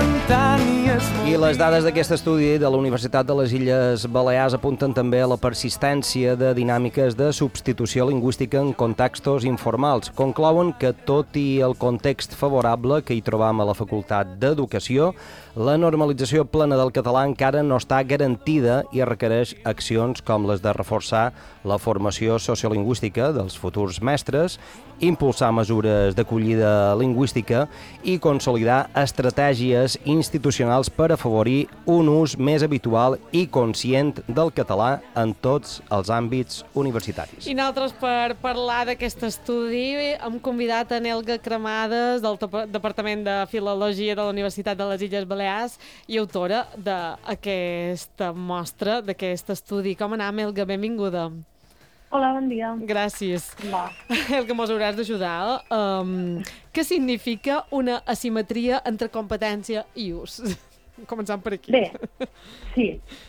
instantànies. I les dades d'aquest estudi de la Universitat de les Illes Balears apunten també a la persistència de dinàmiques de substitució lingüística en contextos informals. Conclouen que, tot i el context favorable que hi trobam a la Facultat d'Educació, la normalització plena del català encara no està garantida i requereix accions com les de reforçar la formació sociolingüística dels futurs mestres, impulsar mesures d'acollida lingüística i consolidar estratègies institucionals per afavorir un ús més habitual i conscient del català en tots els àmbits universitaris. I nosaltres, per parlar d'aquest estudi, hem convidat a Nelga Cremades, del Departament de Filologia de la Universitat de les Illes Balears i autora d'aquesta mostra, d'aquest estudi. Com anar, Nelga? Benvinguda. Hola, bon dia. Gràcies. Va. El que mos hauràs d'ajudar. Què significa una asimetria entre competència i ús? Començant per aquí. Bé, sí.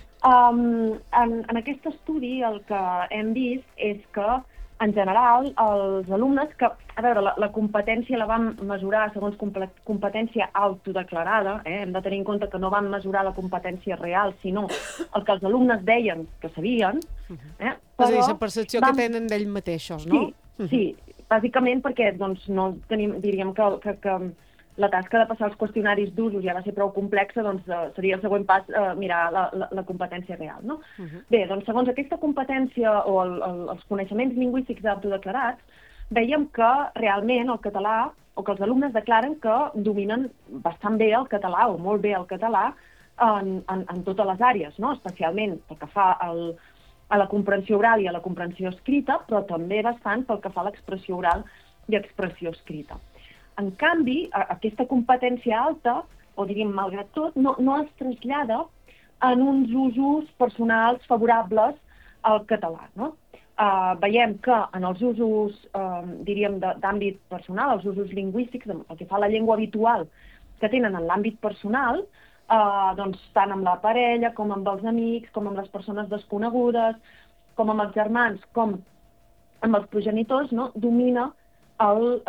En aquest estudi el que hem vist és que, en general, els alumnes que, a veure, la competència la vam mesurar segons competència autodeclarada, hem de tenir en compte que no vam mesurar la competència real, sinó el que els alumnes deien que sabien. És a dir, la percepció que tenen d'ells mateixos, no? Sí, bàsicament perquè doncs, no tenim, diríem que la tasca de passar els qüestionaris d'usos ja va ser prou complexa, doncs seria el següent pas mirar la competència real, no? Bé, doncs segons aquesta competència o els coneixements lingüístics autodeclarats, veiem que realment el català, o que els alumnes declaren que dominen bastant bé el català, o molt bé el català, en totes les àrees, no? Especialment pel que fa a la comprensió oral i a la comprensió escrita, però també bastant pel que fa a l'expressió oral i expressió escrita. En canvi, aquesta competència alta, o diríem malgrat tot, no es trasllada en uns usos personals favorables al català, no? Veiem que en els usos, diríem, d'àmbit personal, els usos lingüístics, el que fa la llengua habitual que tenen en l'àmbit personal, doncs tant amb la parella, com amb els amics, com amb les persones desconegudes, com amb els germans, com amb els progenitors, no? Domina el